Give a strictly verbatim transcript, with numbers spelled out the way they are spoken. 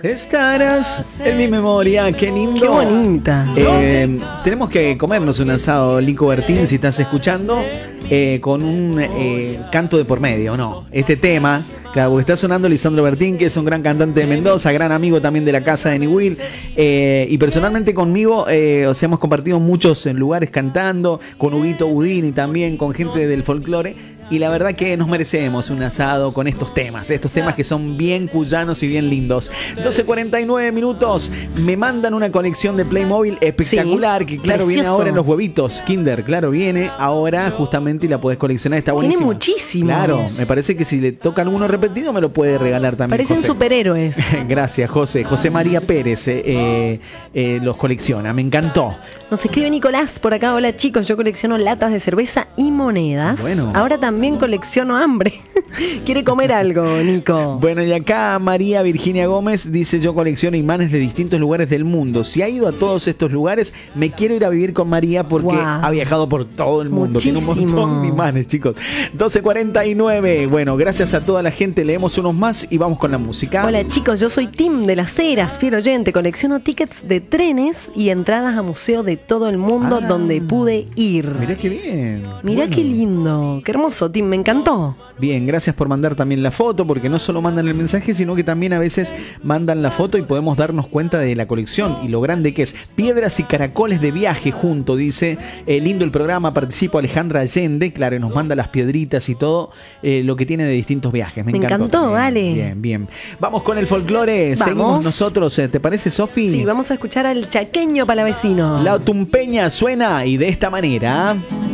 Estarás en mi memoria, qué lindo. Qué bonita. Eh, tenemos que comernos un asado, Lico Bertín, si estás escuchando, eh, con un eh, canto de por medio, ¿no? Este tema, claro, porque está sonando Lisandro Bertín, que es un gran cantante de Mendoza, gran amigo también de la casa de Niwil, eh, y personalmente conmigo, eh, o sea, hemos compartido muchos lugares cantando, con Huguito Budini también, con gente del folclore. Y la verdad que nos merecemos un asado con estos temas, estos temas que son bien cuyanos y bien lindos. doce cuarenta y nueve minutos, me mandan una colección de Playmobil espectacular, sí, que claro, precioso. Viene ahora en los huevitos Kinder, claro, viene ahora justamente y la podés coleccionar, está buenísimo. Tiene muchísimos. Claro, me parece que si le toca alguno repetido me lo puede regalar también. Parecen José. Superhéroes. Gracias, José. José María Pérez eh, eh, eh, los colecciona, me encantó. Nos escribe Nicolás por acá, hola chicos, yo colecciono latas de cerveza y monedas. Bueno. Ahora también colecciono hambre. Quiere comer algo, Nico. Bueno, y acá María Virginia Gómez dice, yo colecciono imanes de distintos lugares del mundo. Si ha ido a todos estos lugares, me quiero ir a vivir con María porque wow. ha viajado por todo el mundo. Muchísimo. Tiene un montón de imanes, chicos. doce cuarenta y nueve. Bueno, gracias a toda la gente. Leemos unos más y vamos con la música. Hola chicos, yo soy Tim de Las Heras, fiel oyente. Colecciono tickets de trenes y entradas a museo de todo el mundo ah, donde pude ir. Mirá qué bien. Mirá bueno. Qué lindo. Qué hermoso, Tim. Me encantó. Bien, gracias por mandar también la foto, porque no solo mandan el mensaje, sino que también a veces mandan la foto y podemos darnos cuenta de la colección y lo grande que es. Piedras y caracoles de viaje junto, dice, eh, lindo el programa, participo Alejandra Allende, claro, y nos manda las piedritas y todo eh, lo que tiene de distintos viajes. Me, Me encantó, encantó, vale. Bien, bien. Vamos con el folclore, vamos. Seguimos nosotros, ¿te parece, Sofi? Sí, vamos a escuchar al chaqueño palavecino. La tumpeña suena y de esta manera...